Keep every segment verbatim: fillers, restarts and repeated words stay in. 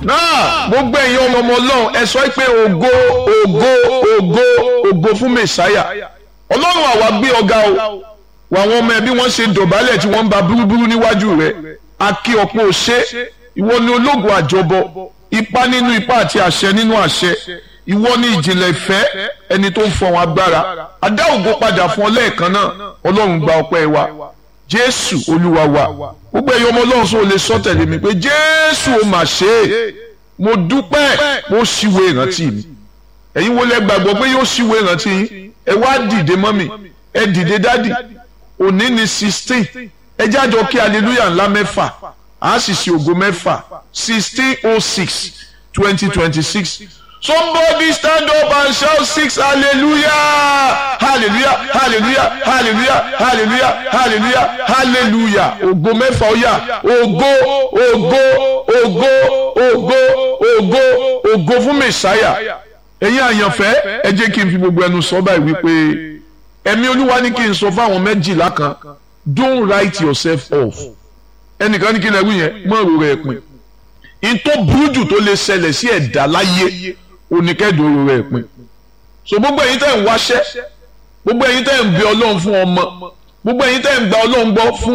náà gbogbo ẹ̀yin ọmọ ọmọ ọlọ́run ẹ sọ pé ògo ògo ògo ògo fún mẹ̀sáyà ọlọ́run àwa gbé ọ̀gá o wà àwọn ọmọ ẹ bí wọ́n ṣe dọ̀bálẹ̀ tí wọ́n ń ba búrúburú níwájú rẹ̀ akí ọ̀pọ̀ òṣè ìwọ ni ológun àjọbọ ipá nínú ipá àti àṣẹ nínú àṣẹ ìwọ ni ìjìnlẹ̀ ìfẹ́ ẹni tó ń fọwọn agbára adá ògo padà fún ọ lẹ́ẹ̀kan náà ọlọ́run gba ọpẹ́ wa jésù olúwa wa gbogbo ẹ̀yin ọmọ ọlọ́run sọ lè sọ tẹ̀lé mi pé jésù ó mà ṣe é mo dúpẹ́ mo ṣíwèé ìrántí mi ẹ̀yin wo lẹ gbàgbọ́ pé yóò ṣíwèé ìrántí yín ẹ wá dìde mọ́mì ẹ dìde dádì òní ni sixteen ẹ jájọ kí hallelujah ńlá mẹ́fà á sì ṣe ògo mẹ́fà sixteen oh six twenty twenty six. Somebody stand up and shout six hallelujah hallelujah hallelujah hallelujah hallelujah hallelujah hallelujah ògo mẹ́fà ó yá ògo ògo ògo ògo ògo ògo fún mẹ̀sáyà ẹ̀yin àyànfẹ́ ẹ jẹ́ kí n fi gbogbo ẹnu sọ báyìí wípé ẹ̀mí olúwa ní kí n sọ fáwọn méjìlá kan don't write yourself off ẹnìkan ní kí n lè wí yẹn mọ́ èrò rẹ̀ pin ìtọ́ burújù tó lè ṣẹlẹ̀ sí ẹ̀dá láyé oníkẹ́dùn oró rẹ̀ pin so gbogbo ẹ̀yin tẹ́ ń wáṣẹ́ gbogbo ẹ̀yin tẹ́ ń bẹ ọlọ́run fún ọmọ gbogbo ẹ̀yin tẹ́ ń gba ọlọ́run gbọ́ fún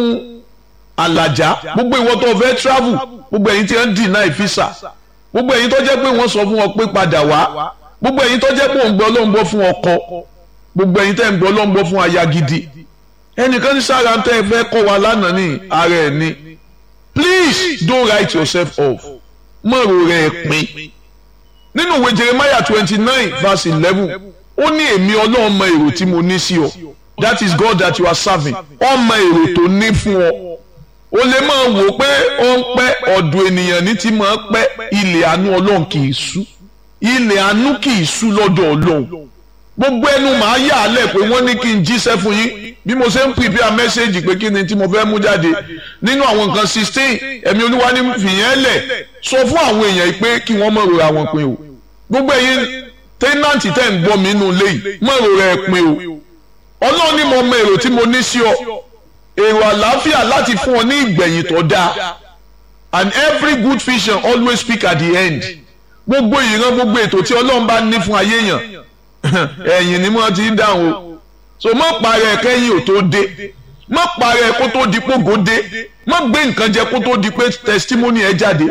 àlàjá gbogbo ìwọ tó fẹ́ travel gbogbo ẹ̀yin tí wọ́n ń deny visa gbogbo ẹ̀yin tó jẹ́ pé wọ́n sọ fún ọ pé padà wá gbogbo ẹ̀yin tó jẹ́ pé òun gbọ́ ọlọ́run gbọ́ fún ọkọ gbogbo ẹ̀yin tẹ́ ń gbọ́ ọlọ́run gbọ́ fún aya gidi ẹnìkan ní sára tẹ́ ẹ fẹ́ kọ́ wa lánàá ní ara ẹ̀ ní please don't write yourself off mọ̀rọ̀ rẹ̀ pin nínú ìwé Jeremiah twenty nine verse eleven ó ní èmi ọlọ́run mọ èrò tí mo ní sí ọ that is God that you are serving ọmọ èrò tó ní fún ọ o lè máa wò pé ó ń pẹ́ ọ̀dọ̀ ènìyàn ní ti máa pẹ́ ilẹ̀ àánú ọlọ́run kì í sú ilẹ̀ àánú kì í sú lọ́dọ̀ ọlọ́run gbogbo ẹnu màá yà á lẹ̀ pé wọ́n ní kí n jíṣẹ́ fún yín bí mo ṣe ń prepare message pé kí ni tí mo fẹ́ mú jáde nínú àwọn nǹkan sixteen ẹ̀mí olúwa ní fìyẹn lẹ̀ sọ fún àwọn èèyàn pé kí wọ́n mọ̀ rora wọn pin o gbogbo ẹ̀yin tẹ́nàntì tẹ́ ń gbọ́ mi nínú ilé yìí mọ̀ rora ẹ̀ pin o ọlọ́run ní mo mọ èrò tí mo ní sí ọ èrò àlàáfíà láti fún ọ ní ìgbẹ̀yìn tó dáa and every good vision always speak at the end gbogbo ìran gbogbo ètò tí ọlọ́run bá ní fún ayé yàn ẹ̀yìn ni wọ́n ti ń dáhùn o so mọ́ parẹ́ kẹ́yìn ò tó dé mọ́ parẹ́ kó tó di pógó dé mọ́ gbé nǹkan jẹ kó tó di pé testimony ẹ jáde